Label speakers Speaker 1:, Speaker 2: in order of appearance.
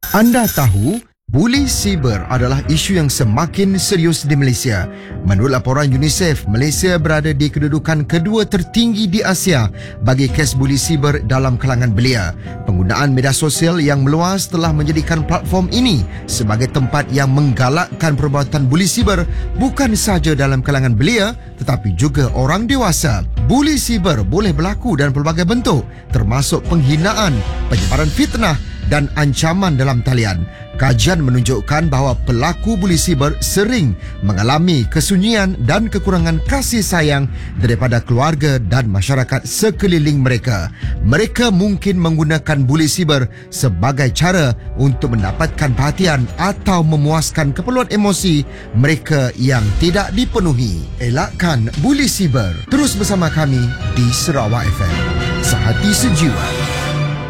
Speaker 1: Anda tahu, buli siber adalah isu yang semakin serius di Malaysia. Menurut laporan UNICEF, Malaysia berada di kedudukan kedua tertinggi di Asia bagi kes buli siber dalam kalangan belia. Penggunaan media sosial yang meluas telah menjadikan platform ini sebagai tempat yang menggalakkan perbuatan buli siber bukan sahaja dalam kalangan belia tetapi juga orang dewasa. Buli siber boleh berlaku dalam pelbagai bentuk, termasuk penghinaan, penyebaran fitnah dan ancaman dalam talian. Kajian menunjukkan bahawa pelaku buli siber sering mengalami kesunyian dan kekurangan kasih sayang daripada keluarga dan masyarakat sekeliling mereka. Mereka mungkin menggunakan buli siber sebagai cara untuk mendapatkan perhatian atau memuaskan keperluan emosi mereka yang tidak dipenuhi. Elakkan buli siber. Terus bersama kami di Sarawak FM. Sehati sejiwa.